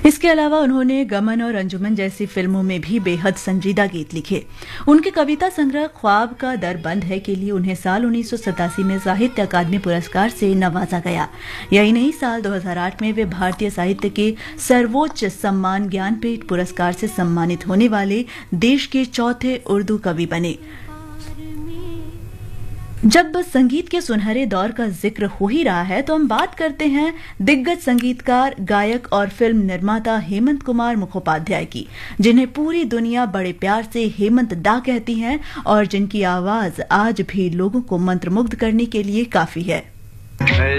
इसके अलावा उन्होंने गमन और अंजुमन जैसी फिल्मों में भी बेहद संजीदा गीत लिखे। उनके कविता संग्रह ख्वाब का दर बंद है के लिए उन्हें साल 1987 में साहित्य अकादमी पुरस्कार से नवाजा गया। यही नहीं, साल 2008 में वे भारतीय साहित्य के सर्वोच्च सम्मान ज्ञानपीठ पुरस्कार से सम्मानित होने वाले देश के चौथे उर्दू कवि बने। जब संगीत के सुनहरे दौर का जिक्र हो ही रहा है तो हम बात करते हैं दिग्गज संगीतकार, गायक और फिल्म निर्माता हेमंत कुमार मुखोपाध्याय की, जिन्हें पूरी दुनिया बड़े प्यार से हेमंत दा कहती है और जिनकी आवाज आज भी लोगों को मंत्रमुग्ध करने के लिए काफी है।